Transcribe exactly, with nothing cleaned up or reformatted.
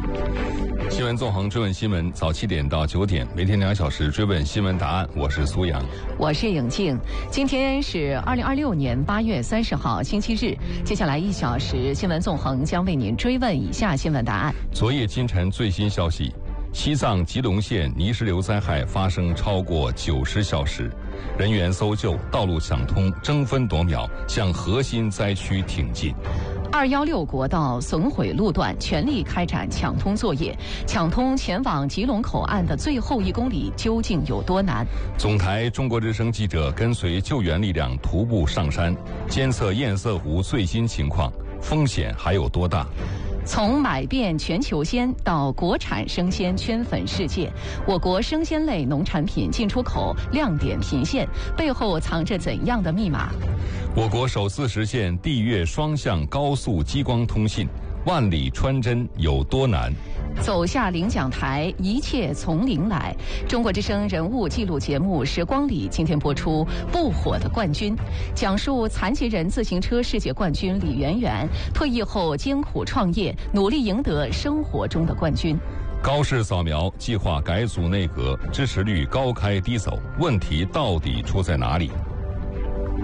新闻纵横追问新闻，早七点到九点，每天两小时追问新闻答案。我是苏阳， 我是颖静。今天是二零二六年八月三十号，星期日。接下来一小时，新闻纵横将为您追问以下新闻答案。 昨夜今晨最新消息：西藏吉隆县泥石流灾害发生超过九十小时，人员搜救、道路抢通，争分夺秒向核心灾区挺进。 二幺六国道损毁路段全力开展抢通作业，抢通前往吉隆口岸的最后一公里究竟有多难？ 总台中国之声记者跟随救援力量徒步上山，监测堰塞湖最新情况，风险还有多大？ 从买遍全球鲜到国产生鲜圈粉世界，我国生鲜类农产品进出口亮点频现，背后藏着怎样的密码？ 我国首次实现地越双向高速激光通信，万里穿针有多难？ 走下领奖台，一切从零来。中国之声人物纪录节目《时光里》今天播出不火的冠军，讲述残疾人自行车世界冠军李媛媛退役后艰苦创业，努力赢得生活中的冠军。 高市扫描计划改组内阁，支持率高开低走，问题到底出在哪里？